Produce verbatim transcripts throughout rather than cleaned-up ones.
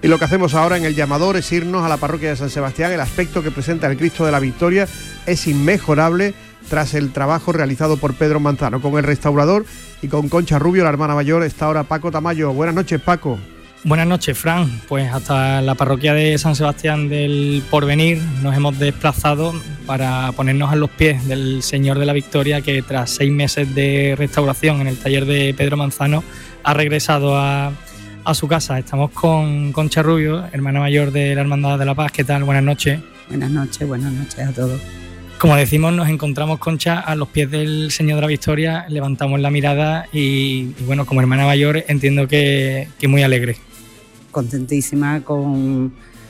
Y lo que hacemos ahora en el llamador es irnos a la parroquia de San Sebastián. El aspecto que presenta el Cristo de la Victoria es inmejorable tras el trabajo realizado por Pedro Manzano. Con el restaurador y con Concha Rubio, la hermana mayor, está ahora Paco Tamayo. Buenas noches, Paco. Buenas noches, Fran. Pues hasta la parroquia de San Sebastián del Porvenir nos hemos desplazado para ponernos a los pies del Señor de la Victoria, que tras seis meses de restauración en el taller de Pedro Manzano ha regresado a, a su casa. Estamos con Concha Rubio, hermana mayor de la Hermandad de la Paz. ¿Qué tal? Buenas noches. Buenas noches, buenas noches a todos. Como decimos, nos encontramos, Concha, a los pies del Señor de la Victoria, levantamos la mirada y, y bueno, como hermana mayor entiendo que, que muy alegre. Contentísima con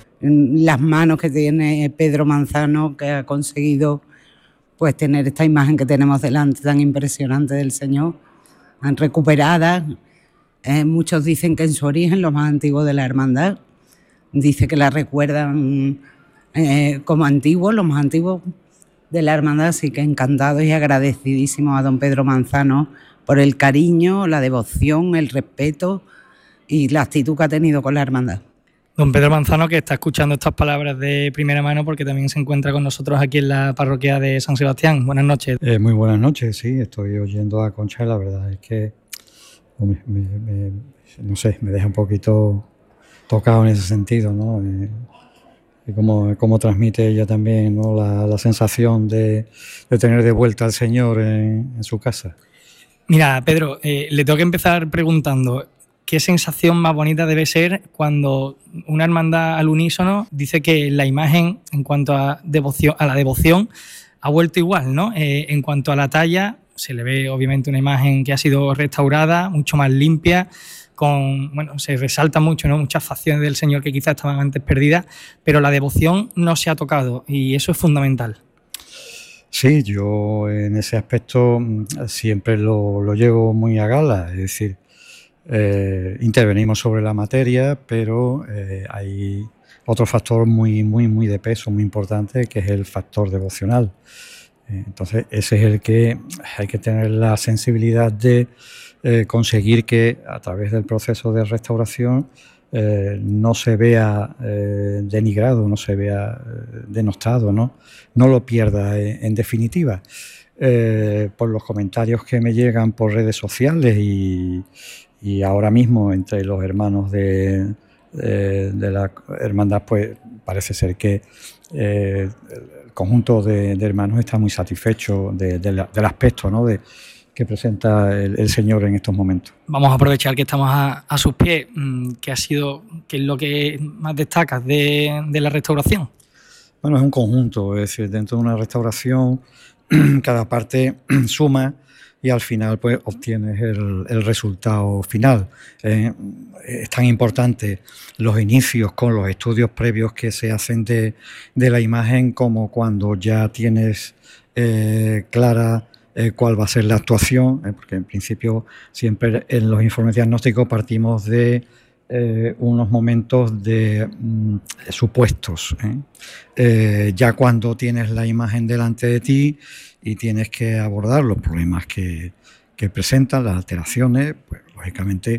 las manos que tiene Pedro Manzano, que ha conseguido pues tener esta imagen que tenemos delante tan impresionante del Señor, recuperada. Eh, muchos dicen que en su origen, los más antiguos de la hermandad, dice que la recuerdan eh, como antiguos, los más antiguos de la hermandad, así que encantados y agradecidísimos a don Pedro Manzano por el cariño, la devoción, el respeto y la actitud que ha tenido con la hermandad. Don Pedro Manzano, que está escuchando estas palabras de primera mano porque también se encuentra con nosotros aquí en la parroquia de San Sebastián. Buenas noches. Eh, muy buenas noches, sí, estoy oyendo a Concha y la verdad es que me, me, me, no sé, me deja un poquito tocado en ese sentido, ¿no? Eh, y cómo, cómo transmite ella también, ¿no? la, la sensación de, de tener de vuelta al Señor en, en su casa. Mira, Pedro, eh, le tengo que empezar preguntando, ¿qué sensación más bonita debe ser cuando una hermandad al unísono dice que la imagen, en cuanto a, devoción, a la devoción, ha vuelto igual, ¿no? Eh, en cuanto a la talla, se le ve obviamente una imagen que ha sido restaurada, mucho más limpia, con, bueno, se resalta mucho, ¿no? Muchas facciones del Señor que quizás estaban antes perdidas, pero la devoción no se ha tocado y eso es fundamental. Sí, yo en ese aspecto siempre lo, lo llevo muy a gala, es decir, Eh, intervenimos sobre la materia, pero eh, hay otro factor muy, muy, muy de peso, muy importante, que es el factor devocional. Eh, entonces, ese es el que hay que tener la sensibilidad de eh, conseguir que a través del proceso de restauración eh, no se vea eh, denigrado, no se vea eh, denostado, ¿no? No lo pierda en, en definitiva. Eh, por los comentarios que me llegan por redes sociales y Y ahora mismo entre los hermanos de, de, de la hermandad, pues parece ser que eh, el conjunto de, de hermanos está muy satisfecho de, de la, del aspecto, ¿no? de, que presenta el, el Señor en estos momentos. Vamos a aprovechar que estamos a, a sus pies. ¿Qué ha sido, qué es lo que más destacas de, de la restauración? Bueno, es un conjunto, es decir, dentro de una restauración cada parte suma y al final pues obtienes el, el resultado final. Eh, es tan importante los inicios con los estudios previos que se hacen de, de la imagen como cuando ya tienes eh, clara eh, cuál va a ser la actuación, eh, porque en principio siempre en los informes diagnósticos partimos de eh, unos momentos de mm, supuestos. ¿eh? Eh, ya cuando tienes la imagen delante de ti y tienes que abordar los problemas que, que presentan, las alteraciones, pues lógicamente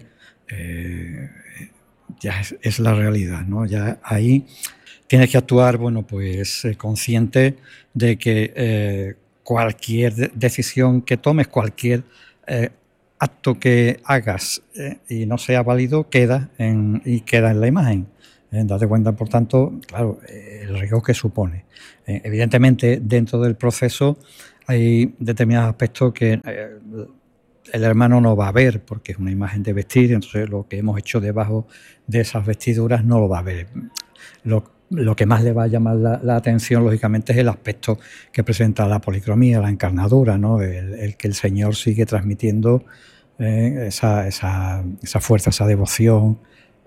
eh, ya es, es la realidad, ¿no? Ya ahí tienes que actuar, bueno, pues eh, consciente de que eh, cualquier de- decisión que tomes, cualquier eh, acto que hagas eh, y no sea válido, queda en, y queda en la imagen. Eh, date cuenta, por tanto, claro, eh, el riesgo que supone. Eh, evidentemente, dentro del proceso hay determinados aspectos que eh, el hermano no va a ver porque es una imagen de vestir, entonces lo que hemos hecho debajo de esas vestiduras no lo va a ver. Lo, lo que más le va a llamar la, la atención, lógicamente, es el aspecto que presenta la policromía, la encarnadura, ¿no? el, el que el Señor sigue transmitiendo eh, esa, esa, esa fuerza, esa devoción.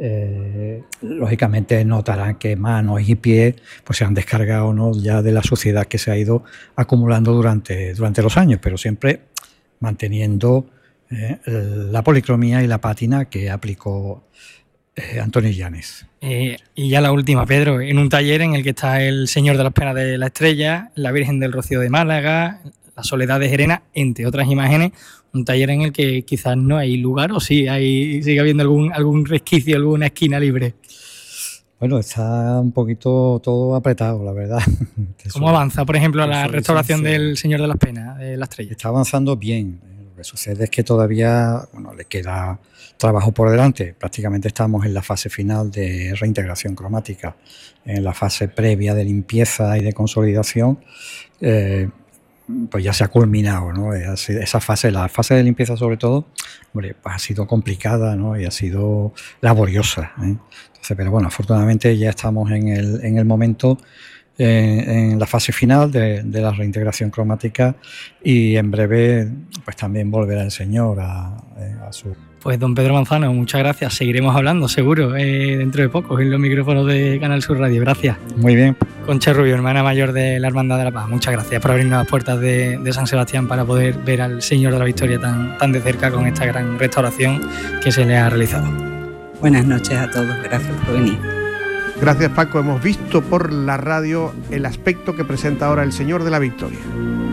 Eh, lógicamente notarán que manos y pies pues se han descargado, ¿no? ya de la suciedad que se ha ido acumulando durante, durante los años, pero siempre manteniendo eh, la policromía y la pátina que aplicó eh, Antonio Llanes. Eh, y ya la última, Pedro, en un taller en el que está el Señor de las Penas de la Estrella, la Virgen del Rocío de Málaga, la Soledad de Gerena, entre otras imágenes, un taller en el que quizás no hay lugar, o sí, hay, sigue habiendo algún, algún resquicio, alguna esquina libre. Bueno, está un poquito todo apretado, la verdad. ¿Cómo avanza, por ejemplo, la restauración del Señor de las Penas, de la Estrella? Está avanzando bien. Lo que sucede es que todavía, bueno, le queda trabajo por delante. Prácticamente estamos en la fase final de reintegración cromática, en la fase previa de limpieza y de consolidación. Eh, pues ya se ha culminado, ¿no? Esa fase, la fase de limpieza sobre todo, hombre, pues ha sido complicada, ¿no? Y ha sido laboriosa, ¿eh? Entonces, pero bueno, afortunadamente ya estamos en el, en el momento, eh, en la fase final de, de la reintegración cromática, y en breve pues también volverá el Señor a, a su... Pues don Pedro Manzano, muchas gracias. Seguiremos hablando, seguro, eh, dentro de poco, en los micrófonos de Canal Sur Radio. Gracias. Muy bien. Concha Rubio, hermana mayor de la Hermandad de la Paz. Muchas gracias por abrirnos las puertas de, de San Sebastián para poder ver al Señor de la Victoria tan, tan de cerca con esta gran restauración que se le ha realizado. Buenas noches a todos. Gracias por venir. Gracias, Paco. Hemos visto por la radio el aspecto que presenta ahora el Señor de la Victoria.